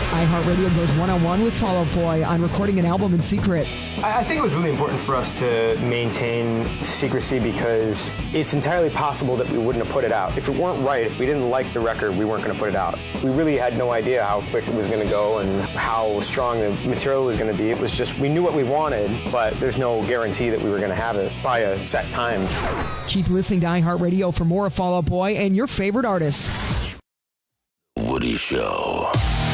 iHeartRadio goes one-on-one with Fall Out Boy on recording an album in secret. I think it was really important for us to maintain secrecy because it's entirely possible that we wouldn't have put it out. If it weren't right, if we didn't like the record, we weren't going to put it out. We really had no idea how quick it was going to go and how strong the material was going to be. It was just, we knew what we wanted, but there's no guarantee that we were going to have it by a set time. Keep listening to iHeartRadio for more of Fall Out Boy and your favorite artists. Woody Show.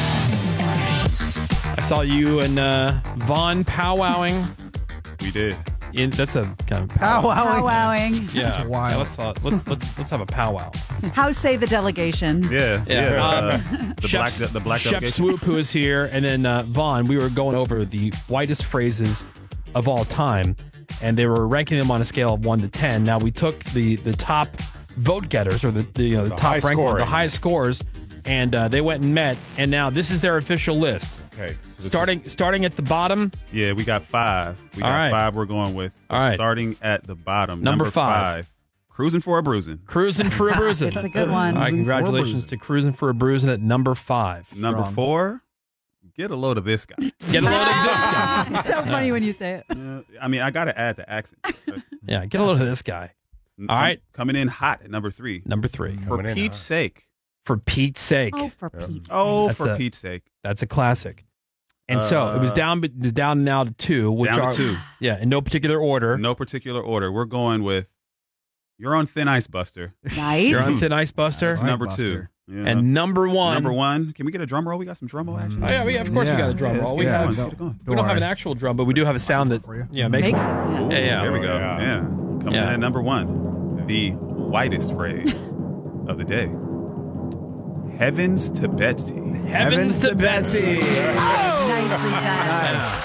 I saw you and Vaughn powwowing. We did. That's a kind of Powwowing. Yeah, That's wild. Let's have a powwow. How say the delegation? Yeah. The black Chef delegation. Swoop, who is here, and then Vaughn. We were going over the whitest phrases of all time, and they were ranking them on a scale of 1 to 10. Now we took the top vote getters, or the top ranked one, the highest scores, and they went and met, and now this is their official list. Okay. So Starting at the bottom. Yeah, we got 5. We got All right. 5 we're going with. All right. Starting at the bottom. Number 5. Cruising for a bruising. Cruising for a bruising. It's a good one. All right, congratulations to Cruising for a Bruising at number 5. Number 4. Get a load of this guy. Get a load of this guy. It's so funny when you say it. I mean, I got to add the accent. Yeah, get a load of this guy. All right. Coming in hot at number 3. Number 3. For Pete's sake. For Pete's sake. Oh, for Pete's sake. Oh, That's for Pete's sake. That's a classic. And so it was down now to 2. Which Down are, to 2. Yeah, in no particular order. No particular order. We're going with You're on Thin Ice, Buster. Nice. You're on Thin Ice, Buster. That's number 2. Yeah. And number 1. Number 1. Can we get a drum roll? We got some drum roll action. Oh, yeah, of course we got a drum roll. We don't have an actual drum, but we do have a sound that makes it. Yeah. There we go. Yeah. Coming in at number 1. The whitest phrase of the day. Heavens to Betsy. Heavens to Betsy. Oh, nicely done.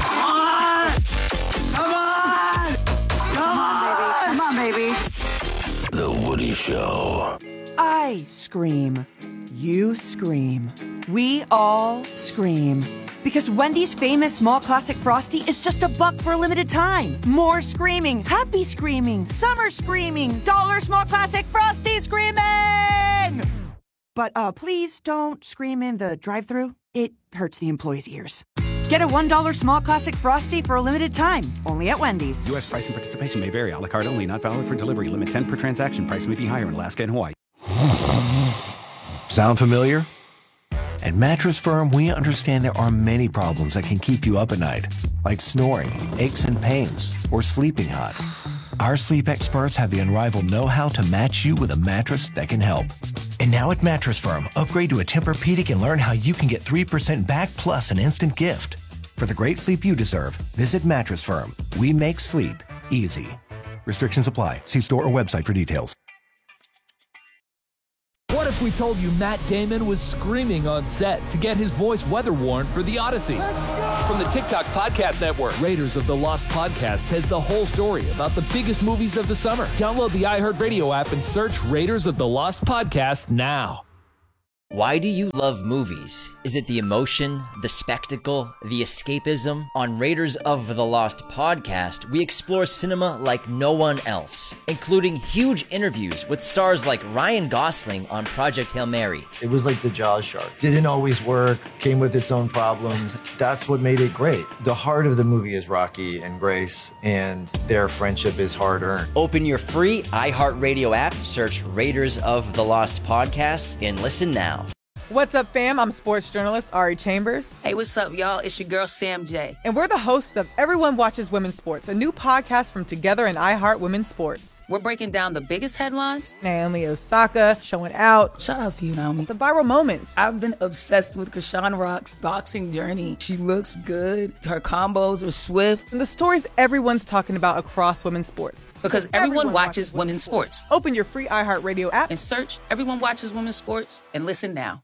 Come on, baby. The Woody Show. I scream. You scream. We all scream. Because Wendy's famous small classic Frosty is just $1 for a limited time. More screaming, happy screaming, summer screaming, dollar small classic Frosty screaming! But please don't scream in the drive-thru. It hurts the employees' ears. Get a $1 small classic Frosty for a limited time, only at Wendy's. U.S. price and participation may vary. A la carte only. Not valid for delivery. Limit 10 per transaction. Price may be higher in Alaska and Hawaii. Sound familiar? At Mattress Firm, we understand there are many problems that can keep you up at night, like snoring, aches and pains, or sleeping hot. Our sleep experts have the unrivaled know-how to match you with a mattress that can help. And now at Mattress Firm, upgrade to a Tempur-Pedic and learn how you can get 3% back plus an instant gift. For the great sleep you deserve, visit Mattress Firm. We make sleep easy. Restrictions apply. See store or website for details. What if we told you Matt Damon was screaming on set to get his voice weather-worn for The Odyssey? From the TikTok Podcast Network, Raiders of the Lost Podcast has the whole story about the biggest movies of the summer. Download the iHeartRadio app and search Raiders of the Lost Podcast now. Why do you love movies? Is it the emotion, the spectacle, the escapism? On Raiders of the Lost Podcast, we explore cinema like no one else, including huge interviews with stars like Ryan Gosling on Project Hail Mary. It was like the Jaws shark. Didn't always work, came with its own problems. That's what made it great. The heart of the movie is Rocky and Grace, and their friendship is hard-earned. Open your free iHeartRadio app, search Raiders of the Lost Podcast, and listen now. What's up, fam? I'm sports journalist Ari Chambers. Hey, what's up, y'all? It's your girl, Sam J. And we're the hosts of Everyone Watches Women's Sports, a new podcast from Together and iHeart Women's Sports. We're breaking down the biggest headlines. Naomi Osaka showing out. Shout out to you, Naomi. The viral moments. I've been obsessed with Krishan Rock's boxing journey. She looks good. Her combos are swift. And the stories everyone's talking about across women's sports. Because everyone watches women's sports. Open your free iHeartRadio app and search Everyone Watches Women's Sports and listen now.